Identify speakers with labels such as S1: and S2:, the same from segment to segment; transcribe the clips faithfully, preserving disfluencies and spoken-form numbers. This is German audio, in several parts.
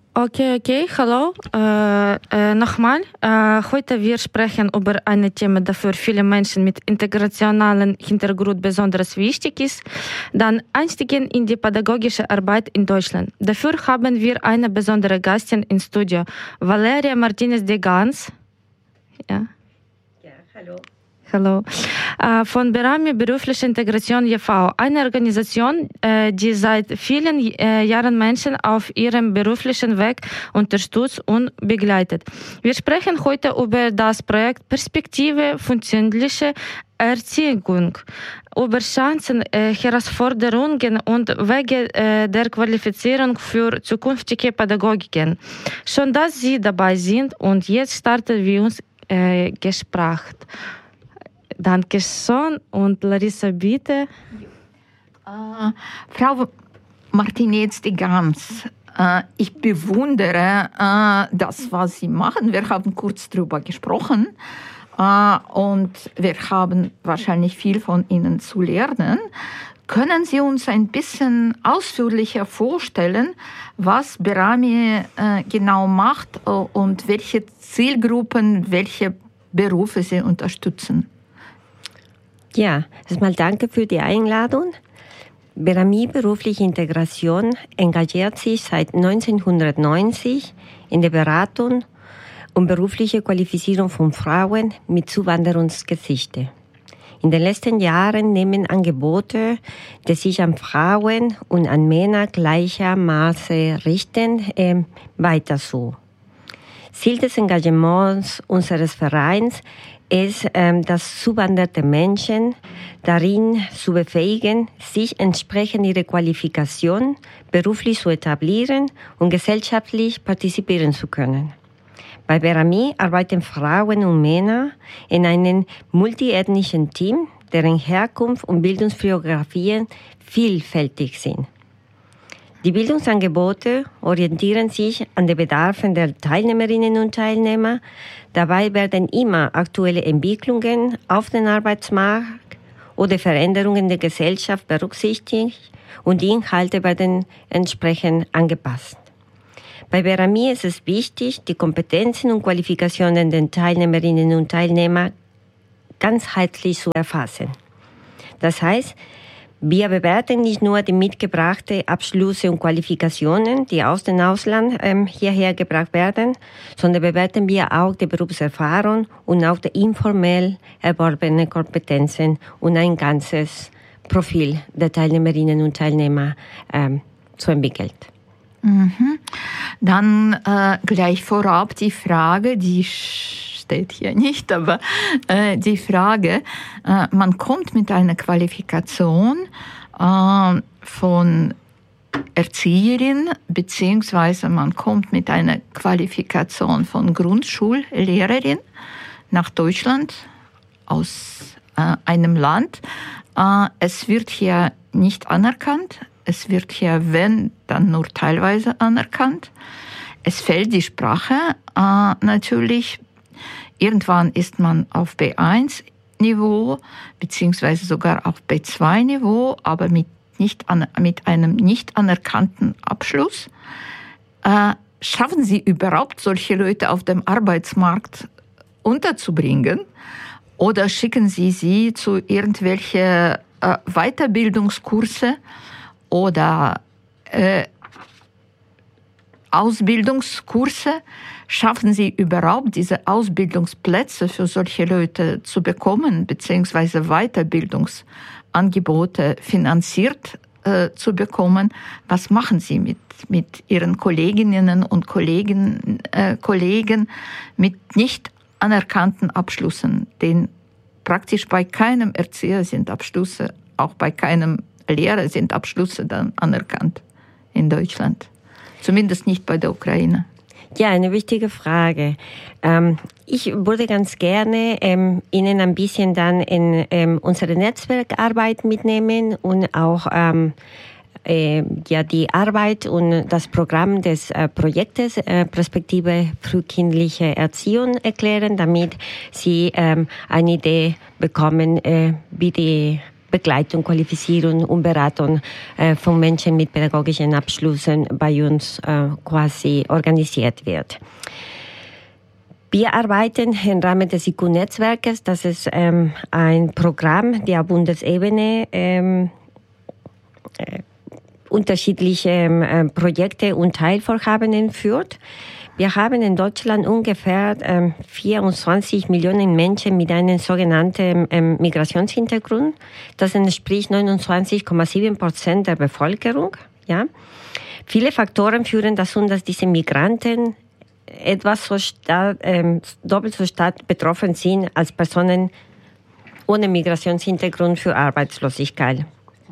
S1: Okay, okay, hallo. Äh, äh, nochmal. Äh, heute wir sprechen über ein Thema, das für viele Menschen mit integrationalen Hintergrund besonders wichtig ist. Dann Einstiegen in die pädagogische Arbeit in Deutschland. Dafür haben wir eine besondere Gastin im Studio, Valeria Martinez de Gans. Ja.
S2: Ja, hallo.
S1: Hallo. Von Berami Berufliche Integration e V, eine Organisation, die seit vielen Jahren Menschen auf ihrem beruflichen Weg unterstützt und begleitet. Wir sprechen heute über das Projekt Perspektive funktionelle Erziehung, über Chancen, Herausforderungen und Wege der Qualifizierung für zukünftige Pädagogiken. Schön, dass Sie dabei sind und jetzt starten wir uns äh, Gespräch. Danke schön. Und Larissa, bitte.
S2: Äh, Frau Martinez de Gans, äh, ich bewundere äh, das, was Sie machen. Wir haben kurz darüber gesprochen äh, und wir haben wahrscheinlich viel von Ihnen zu lernen. Können Sie uns ein bisschen ausführlicher vorstellen, was Berami äh, genau macht und welche Zielgruppen, welche Berufe Sie unterstützen?
S3: Ja, erstmal danke für die Einladung. Berami Berufliche Integration engagiert sich seit neunzehnhundertneunzig in der Beratung und berufliche Qualifizierung von Frauen mit Zuwanderungsgeschichte. In den letzten Jahren nehmen Angebote, die sich an Frauen und an Männer gleichermaßen richten, äh, weiter so. Ziel des Engagements unseres Vereins ist, ähm, dass zuwanderte Menschen darin zu befähigen, sich entsprechend ihrer Qualifikation beruflich zu etablieren und gesellschaftlich partizipieren zu können. Bei Berami arbeiten Frauen und Männer in einem multiethnischen Team, deren Herkunft und Bildungsbiografien vielfältig sind. Die Bildungsangebote orientieren sich an den Bedarfen der Teilnehmerinnen und Teilnehmer. Dabei werden immer aktuelle Entwicklungen auf dem Arbeitsmarkt oder Veränderungen der Gesellschaft berücksichtigt und die Inhalte werden entsprechend angepasst. Bei Berami ist es wichtig, die Kompetenzen und Qualifikationen der Teilnehmerinnen und Teilnehmer ganzheitlich zu erfassen. Das heißt, wir bewerten nicht nur die mitgebrachten Abschlüsse und Qualifikationen, die aus dem Ausland ähm, hierher gebracht werden, sondern bewerten wir auch die Berufserfahrung und auch die informell erworbene Kompetenzen und ein ganzes Profil der Teilnehmerinnen und Teilnehmer ähm, zu entwickeln.
S2: Mhm. Dann äh, gleich vorab die Frage, die steht hier nicht, aber äh, die Frage, äh, man kommt mit einer Qualifikation äh, von Erzieherin, beziehungsweise man kommt mit einer Qualifikation von Grundschullehrerin nach Deutschland aus äh, einem Land. Äh, es wird hier nicht anerkannt. Es wird hier, wenn, dann nur teilweise anerkannt. Es fällt die Sprache äh, natürlich. Irgendwann ist man auf B eins Niveau, beziehungsweise sogar auf B zwei Niveau, aber mit, nicht an, mit einem nicht anerkannten Abschluss. Äh, schaffen Sie überhaupt, solche Leute auf dem Arbeitsmarkt unterzubringen? Oder schicken Sie sie zu irgendwelchen äh, Weiterbildungskurse oder äh, Ausbildungskurse? Schaffen Sie überhaupt, diese Ausbildungsplätze für solche Leute zu bekommen, beziehungsweise Weiterbildungsangebote finanziert äh, zu bekommen? Was machen Sie mit, mit Ihren Kolleginnen und Kollegen, äh, Kollegen mit nicht anerkannten Abschlüssen? Denn praktisch bei keinem Erzieher sind Abschlüsse, auch bei keinem Lehrer sind Abschlüsse dann anerkannt in Deutschland. Zumindest nicht bei der Ukraine.
S3: Ja, eine wichtige Frage. Ähm, ich würde ganz gerne ähm, Ihnen ein bisschen dann in ähm, unsere Netzwerkarbeit mitnehmen und auch ähm, äh, ja die Arbeit und das Programm des äh, Projektes äh, Perspektive frühkindliche Erziehung erklären, damit Sie ähm, eine Idee bekommen, äh, wie die Begleitung, Qualifizierung und Beratung äh, von Menschen mit pädagogischen Abschlüssen bei uns äh, quasi organisiert wird. Wir arbeiten im Rahmen des I Q-Netzwerkes. Das ist ähm, ein Programm, der auf Bundesebene ähm, äh, unterschiedliche äh, Projekte und Teilvorhaben führt. Wir haben in Deutschland ungefähr ähm, vierundzwanzig Millionen Menschen mit einem sogenannten ähm, Migrationshintergrund. Das entspricht neunundzwanzig Komma sieben Prozent der Bevölkerung. Ja. Viele Faktoren führen dazu, dass diese Migranten etwas so stark, ähm, doppelt so stark betroffen sind als Personen ohne Migrationshintergrund für Arbeitslosigkeit.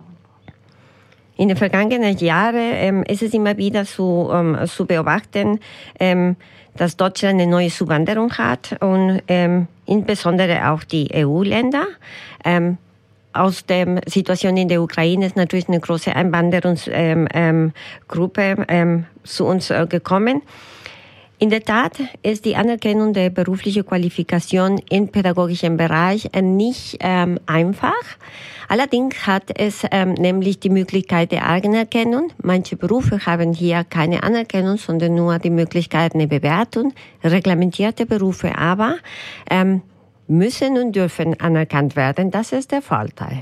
S3: In den vergangenen Jahren ähm, ist es immer wieder zu, ähm, zu beobachten, ähm, dass Deutschland eine neue Zuwanderung hat und ähm, insbesondere auch die E U-Länder. Ähm, aus der Situation in der Ukraine ist natürlich eine große Einwanderungsgruppe ähm, ähm, Gruppe, ähm, zu uns äh, gekommen. In der Tat ist die Anerkennung der beruflichen Qualifikation im pädagogischen Bereich nicht ähm, einfach. Allerdings hat es ähm, nämlich die Möglichkeit der Anerkennung. Manche Berufe haben hier keine Anerkennung, sondern nur die Möglichkeit einer Bewertung. Reglementierte Berufe aber ähm, müssen und dürfen anerkannt werden. Das ist der Vorteil.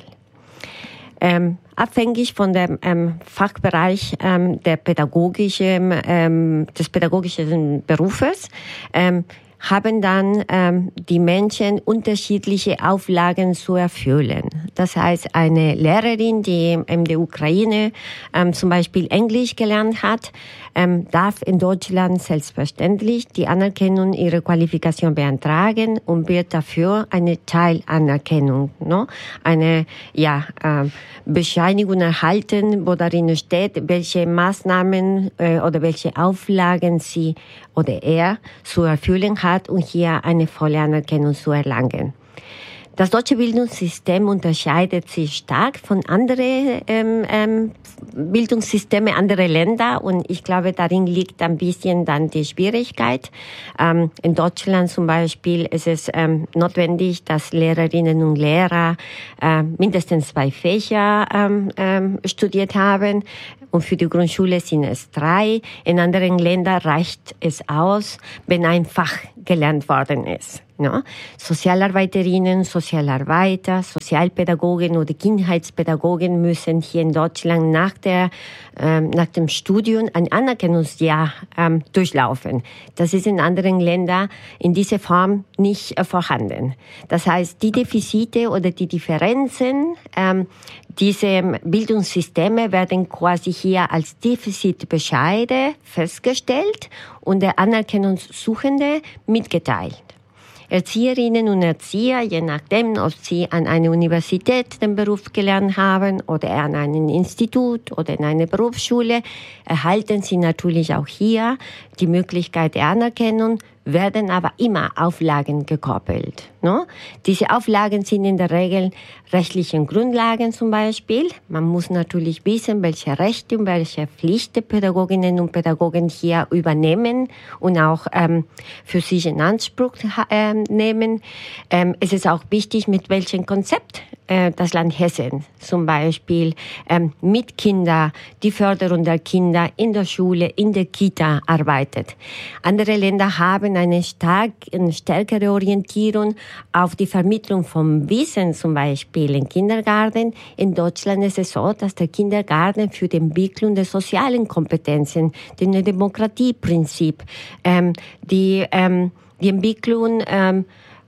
S3: Ähm, abhängig von dem ähm, Fachbereich ähm, der pädagogischen, ähm, des pädagogischen Berufes ähm, haben dann ähm, die Menschen unterschiedliche Auflagen zu erfüllen. Das heißt, eine Lehrerin, die in der Ukraine ähm, zum Beispiel Englisch gelernt hat, ähm, darf in Deutschland selbstverständlich die Anerkennung ihrer Qualifikation beantragen und wird dafür eine Teilanerkennung, no? eine ja äh, Bescheinigung erhalten, wo darin steht, welche Maßnahmen äh, oder welche Auflagen sie oder er zu erfüllen hat, um hier eine volle Anerkennung zu erlangen. Das deutsche Bildungssystem unterscheidet sich stark von anderen ähm, ähm, Bildungssystemen anderer Länder und ich glaube, darin liegt ein bisschen dann die Schwierigkeit. Ähm, in Deutschland zum Beispiel ist es ähm, notwendig, dass Lehrerinnen und Lehrer äh, mindestens zwei Fächer ähm, ähm, studiert haben. Und für die Grundschule sind es drei. In anderen Ländern reicht es aus, wenn ein Fach gelernt worden ist. No? Sozialarbeiterinnen, Sozialarbeiter, Sozialpädagogen oder Kindheitspädagogen müssen hier in Deutschland nach der ähm, nach dem Studium ein Anerkennungsjahr ähm, durchlaufen. Das ist in anderen Ländern in dieser Form nicht äh, vorhanden. Das heißt, die Defizite oder die Differenzen, ähm, diese Bildungssysteme werden quasi hier als Defizitbescheide festgestellt und der Anerkennungssuchende mitgeteilt. Erzieherinnen und Erzieher, je nachdem, ob sie an einer Universität den Beruf gelernt haben oder an einem Institut oder in einer Berufsschule, erhalten sie natürlich auch hier die Möglichkeit der Anerkennung, werden aber immer Auflagen gekoppelt. No? Diese Auflagen sind in der Regel rechtlichen Grundlagen zum Beispiel. Man muss natürlich wissen, welche Rechte und welche Pflichten Pädagoginnen und Pädagogen hier übernehmen und auch ähm, für sich in Anspruch ähm, nehmen. Ähm, es ist auch wichtig, mit welchem Konzept äh, das Land Hessen zum Beispiel ähm, mit Kindern, die Förderung der Kinder in der Schule, in der Kita arbeitet. Andere Länder haben eine, stark, eine stärkere Orientierung auf die Vermittlung von Wissen, zum Beispiel im Kindergarten. In Deutschland ist es so, dass der Kindergarten für die Entwicklung der sozialen Kompetenzen, dem Demokratieprinzip, ähm, die, ähm, die Entwicklung ähm,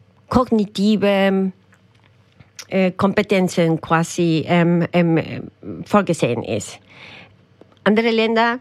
S3: kognitive äh, Kompetenzen quasi ähm, ähm, vorgesehen ist. Andere Länder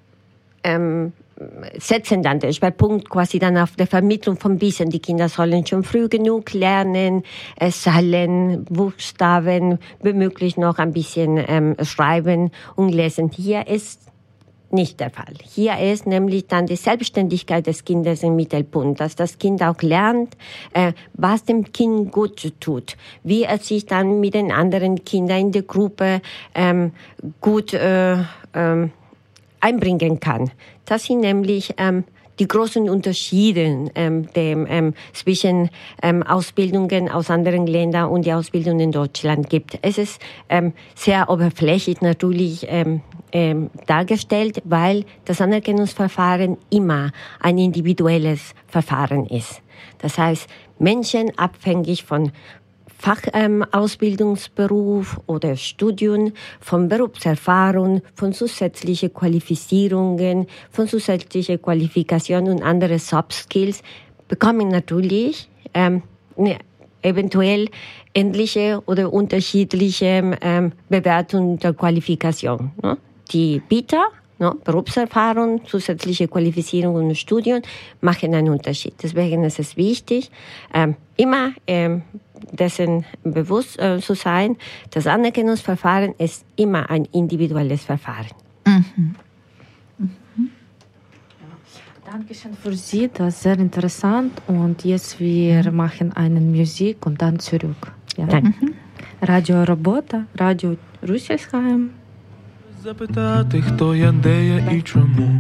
S3: ähm, setzen dann den Schwerpunkt quasi dann auf der Vermittlung von Wissen. Die Kinder sollen schon früh genug lernen, äh, Zahlen, Buchstaben, womöglich noch ein bisschen ähm, schreiben und lesen. Hier ist nicht der Fall. Hier ist nämlich dann die Selbstständigkeit des Kindes im Mittelpunkt, dass das Kind auch lernt, äh, was dem Kind gut tut, wie er sich dann mit den anderen Kindern in der Gruppe ähm, gut äh, ähm, einbringen kann. Das sind nämlich ähm, die großen Unterschiede ähm, dem, ähm, zwischen ähm, Ausbildungen aus anderen Ländern und die Ausbildung in Deutschland gibt. Es ist ähm, sehr oberflächlich natürlich ähm, ähm, dargestellt, weil das Anerkennungsverfahren immer ein individuelles Verfahren ist. Das heißt, Menschen abhängig von Fachausbildungsberuf ähm, oder Studium, von Berufserfahrung, von zusätzlichen Qualifizierungen, von zusätzlichen Qualifikationen und anderen Soft Skills bekommen natürlich ähm, ne, eventuell ähnliche oder unterschiedliche ähm, Bewertungen der Qualifikation. Ne? Die Bieter, no, Berufserfahrung, zusätzliche Qualifizierung und Studium machen einen Unterschied. Deswegen ist es wichtig, ähm, immer ähm, dessen bewusst äh, zu sein, das Anerkennungsverfahren ist immer ein individuelles Verfahren.
S2: Mhm.
S1: Mhm. Dankeschön für Sie, das ist sehr interessant. Und jetzt wir machen eine Musik und dann zurück. Ja.
S3: Danke.
S1: Mhm. Radio Робота, Radio Русельсхайм.
S4: Запитати, хто я, де я і чому.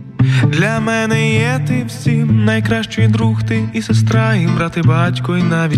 S4: Для мене є ти всім найкращий друг, ти і сестра, і брат, і батько, і навіть